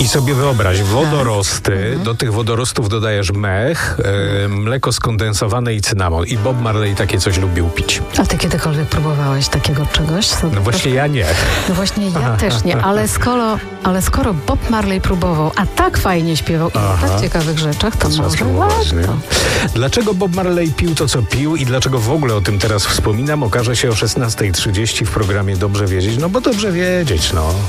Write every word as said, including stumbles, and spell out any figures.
I sobie wyobraź, wodorosty, mhm. do tych wodorostów dodajesz mech, e, mleko skondensowane i cynamon. I Bob Marley takie coś lubił pić. A ty kiedykolwiek próbowałeś takiego czegoś? Co no właśnie ja nie. No właśnie ja też nie, ale skoro, ale skoro Bob Marley próbował, a tak fajnie śpiewał i o tak ciekawych rzeczach, to, to może warto. Dlaczego Bob Marley pił to, co pił i dlaczego w ogóle o tym teraz wspominam, okaże się o szesnasta trzydzieści w programie Dobrze Wiedzieć. No bo dobrze wiedzieć, no.